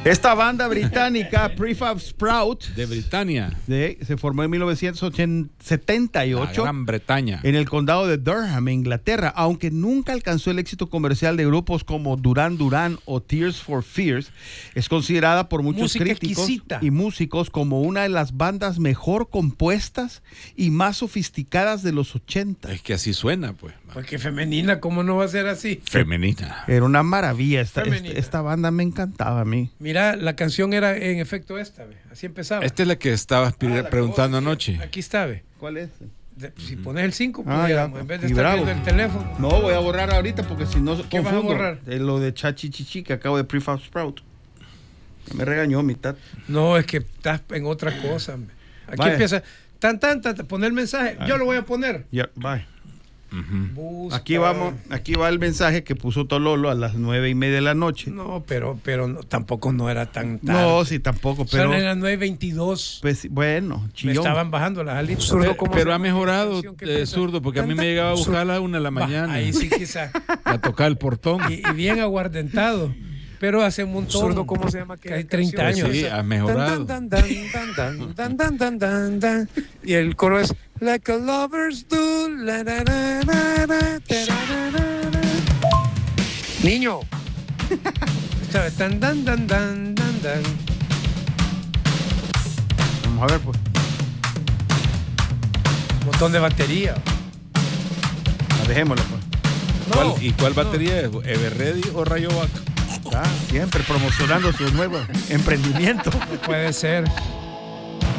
Esta banda británica, Prefab Sprout, De Britania. se formó en 1978 La Gran Bretaña. en el condado de Durham, Inglaterra, aunque nunca alcanzó el éxito comercial de grupos como Duran Duran o Tears for Fears. Es considerada por muchos Música críticos exquisita. y músicos como una de las bandas mejor compuestas y más sofisticadas de los 80. Es que así suena, pues. Porque femenina, ¿cómo no va a ser así? Femenina. Era una maravilla Femenina. esta banda, me encantaba a mí. Mira, la canción era en efecto esta, ve. Así empezaba. Esta es la que estabas preguntando anoche. Aquí está, ve. ¿Cuál es? Si pones el 5, ya. en vez de Y estar bravo. viendo el teléfono. No, voy a borrar ahorita porque si no ¿Qué vas a confundo. borrar? Lo de Chachi Chichi que acabo de Prefab Sprout. Me regañó mitad. No, es que estás en otra cosa, hombre. Aquí Vaya. empieza, poner el mensaje. Yo lo voy a poner. Ya, bye. Busca. Aquí va el mensaje que puso Tololo a las 9:30 de la noche. No, pero no, tampoco no era tan tarde. No, sí, tampoco, pero... Son en las 9:22. Pues, bueno, Me chillón. estaban bajando las alitas. Pero ha mejorado, zurdo, porque a mí me llegaba a buscar a la 1 de la mañana. Ahí sí quizá. A tocar el portón. y bien aguardentado. Pero hace un montón. Zurdo, ¿cómo se llama? Hay 30 años. Sí, ha mejorado. Y el coro es Like a lovers do. Niño. ¿Sabes? Tan, dan, dan, dan, dan, dan. Vamos a ver, pues. Un montón de batería. Dejémoslo, pues. ¿Y cuál batería es? ¿Everready o Rayovac? Siempre promocionando su nuevo emprendimiento. No puede ser.